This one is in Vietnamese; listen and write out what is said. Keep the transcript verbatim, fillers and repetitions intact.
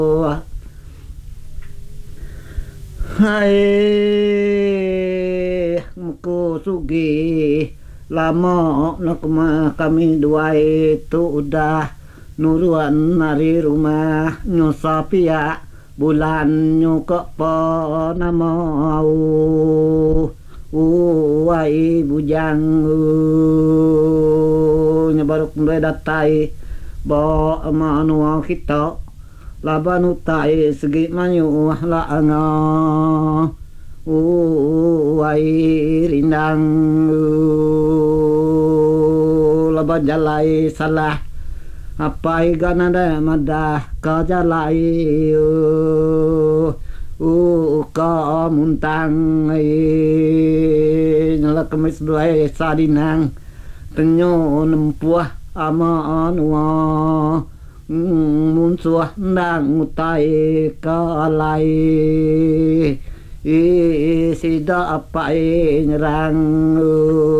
hai ko sugi lama nak kami dua itu udah nuruan dari rumah nyosapia bulan nyukok po namau uai bujang nyebaruk mulai datai bo manual kita laban utai segi manyu la anga uai rindang laban jalai salah apa ganada madah ka jalai u ka muntang nyala kemis dua sadinang tenyo nempuah ama anua munsuah ndang utai kalai i sida apa nyerang